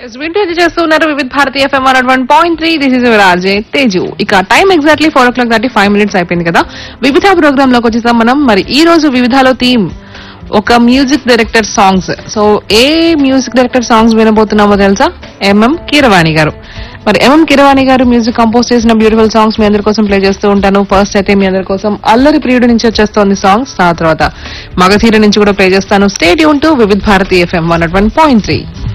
వింటూ చేస్తున్నారు వివిధ భారతి ఎఫ్ఎం 101.3. దిస్ ఇస్ రాజే తేజు. ఇక టైం ఎగ్జాక్ట్లీ 4:35 అయిపోయింది కదా. వివిధ ప్రోగ్రామ్ లోకి వచ్చేసాం మనం. మరి ఈ రోజు వివిధలో థీమ్ ఒక మ్యూజిక్ డైరెక్టర్ సాంగ్స్. సో ఏ మ్యూజిక్ డైరెక్టర్ సాంగ్స్ వినబోతున్నామో తెలుసా? ఎంఎం కీరవాణి గారు. మరి ఎంఎం కీరవాణి గారు మ్యూజిక్ కంపోజ్ చేసిన బ్యూటిఫుల్ సాంగ్స్ మీ అందరి కోసం ప్లే చేస్తూ ఉంటాను. ఫస్ట్ అయితే మీ అందరి కోసం అల్లరి ప్రియుడు నుంచి వచ్చేస్తోంది సాంగ్స్. ఆ తర్వాత మగధీర నుంచి కూడా ప్లే చేస్తాను. స్టే ట్యూన్ టు వివిధ భారతి ఎఫ్ఎం 101.3.